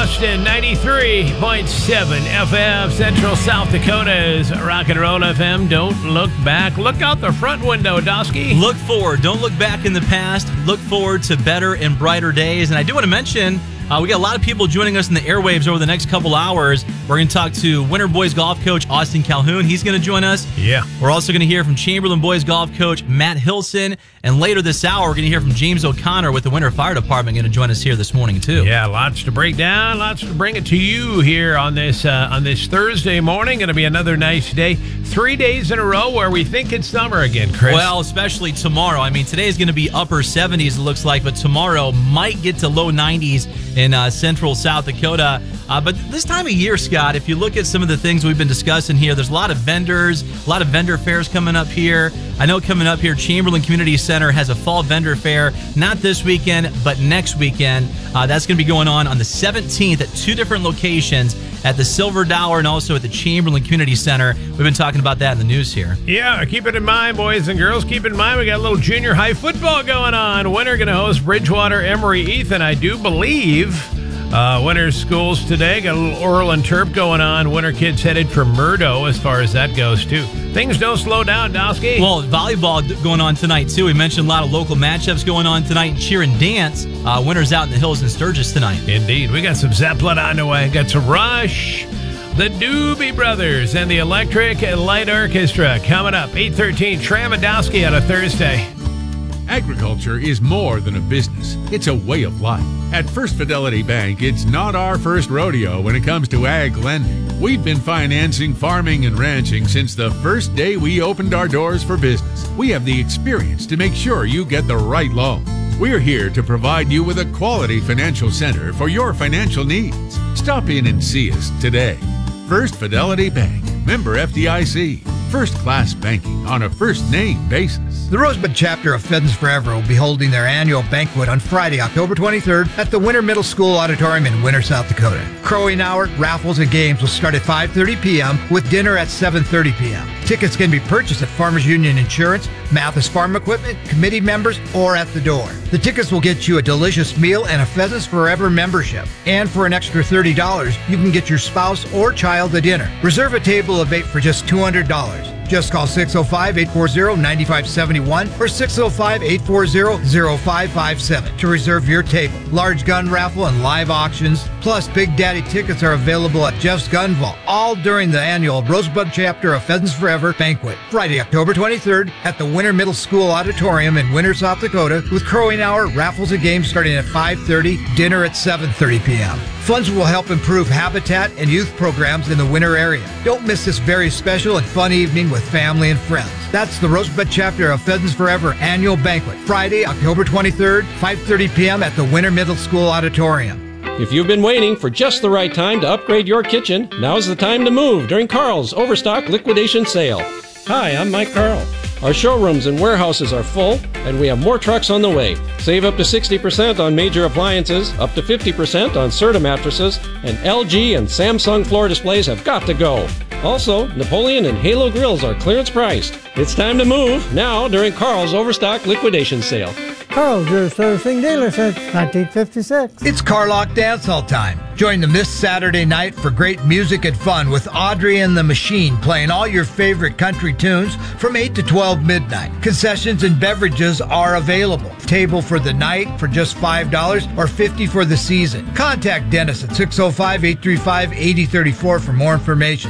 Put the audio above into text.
Austin, 93.7 FM, Central South Dakota's Rock and Roll FM. Don't look back. Look out the front window, Dosky. Look forward. Don't look back in the past. Look forward to better and brighter days. And I do want to mention, we got a lot of people joining us in the airwaves over the next couple hours. We're going to talk to Winter Boys Golf Coach Austin Calhoun. He's going to join us. Yeah. We're also going to hear from Chamberlain Boys Golf Coach Matt Hilson. And later this hour, we're going to hear from James O'Connor with the Winter Fire Department, going to join us here this morning, too. Yeah, lots to break down, lots to bring it to you here on this Thursday morning. Going to be another nice day. 3 days in a row where we think it's summer again, Chris. Well, especially tomorrow. I mean, today is going to be upper 70s, it looks like, but tomorrow might get to low 90s in central South Dakota. But this time of year, Scott, if you look at some of the things we've been discussing here, there's a lot of vendors, a lot of vendor fairs coming up here. I know coming up here, Chamberlain Community Center has a fall vendor fair, not this weekend, but next weekend. That's going to be going on the 17th at two different locations, at the Silver Dollar and also at the Chamberlain Community Center. We've been talking about that in the news here. Yeah, keep it in mind, boys and girls. Keep in mind, we got a little junior high football going on. Winter going to host Bridgewater Emory Ethan, I do believe. Winter schools today. Got a little oral and terp going on. Winter kids headed for Murdo as far as that goes, too. Things don't slow down, Dosky. Well, volleyball going on tonight, too. We mentioned a lot of local matchups going on tonight in cheer and dance. Winter's out in the hills in Sturgis tonight. Indeed. We got some Zeppelin on the way. Got some Rush, the Doobie Brothers, and the Electric Light Orchestra coming up. 8:13, Tramadowski on a Thursday. Agriculture is more than a business. It's a way of life. At First Fidelity Bank, it's not our first rodeo when it comes to ag lending. We've been financing farming and ranching since the first day we opened our doors for business. We have the experience to make sure you get the right loan. We're here to provide you with a quality financial center for your financial needs. Stop in and see us today. First Fidelity Bank, member FDIC. First-class banking on a first-name basis. The Rosebud chapter of Pheasants Forever will be holding their annual banquet on Friday, October 23rd at the Winter Middle School Auditorium in Winter, South Dakota. Crowing hour, raffles, and games will start at 5:30 p.m. with dinner at 7:30 p.m. Tickets can be purchased at Farmers Union Insurance, Mathis Farm Equipment, committee members, or at the door. The tickets will get you a delicious meal and a Pheasants Forever membership. And for an extra $30, you can get your spouse or child a dinner. Reserve a table of 8 for just $200. Just call 605-840-9571 or 605-840-0557 to reserve your table. Large gun raffle and live auctions, plus Big Daddy tickets are available at Jeff's Gun Vault, all during the annual Rosebud chapter of Pheasants Forever banquet, Friday, October 23rd at the Winter Middle School Auditorium in Winter, South Dakota, with crowing hour, raffles, and games starting at 5:30, dinner at 7:30 p.m. Funds will help improve habitat and youth programs in the winter area. Don't miss this very special and fun evening with family and friends. That's the Rosebud chapter of Pheasants Forever annual banquet, Friday, October 23rd, 5:30 p.m. at the Winter Middle School Auditorium. If you've been waiting for just the right time to upgrade your kitchen, now's the time to move during Carl's Overstock Liquidation Sale. Hi, I'm Mike Carl. Our showrooms and warehouses are full, and we have more trucks on the way. Save up to 60% on major appliances, up to 50% on Serta mattresses, and LG and Samsung floor displays have got to go. Also, Napoleon and Halo grills are clearance priced. It's time to move now during Carl's Overstock Liquidation Sale. Carl's, your servicing dealer since 1956. It's Carlock Dance Hall time. Join them this Saturday night for great music and fun with Audrey and the Machine playing all your favorite country tunes from 8 to 12 midnight. Concessions and beverages are available. Table for the night for just $5 or $50 for the season. Contact Dennis at 605-835-8034 for more information.